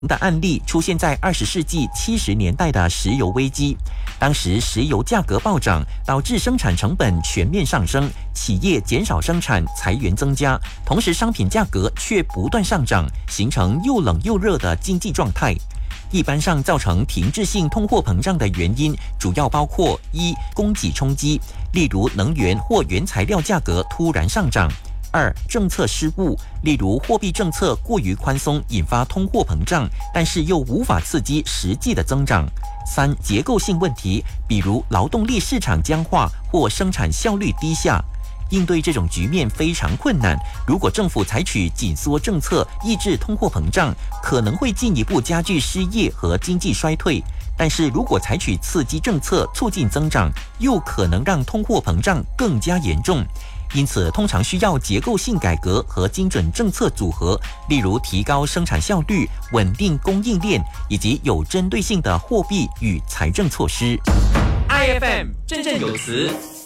的案例出现在20世纪70年代的石油危机。当时石油价格暴涨，导致生产成本全面上升，企业减少生产，裁员增加，同时商品价格却不断上涨，形成又冷又热的经济状态。一般上造成停滞性通货膨胀的原因主要包括：一、供给冲击，例如能源或原材料价格突然上涨；二、政策失误，例如货币政策过于宽松，引发通货膨胀，但是又无法刺激实际的增长；三、结构性问题，比如劳动力市场僵化或生产效率低下。应对这种局面非常困难，如果政府采取紧缩政策抑制通货膨胀，可能会进一步加剧失业和经济衰退；但是如果采取刺激政策促进增长，又可能让通货膨胀更加严重。因此，通常需要结构性改革和精准政策组合，例如提高生产效率、稳定供应链，以及有针对性的货币与财政措施。 IFM 振振有词。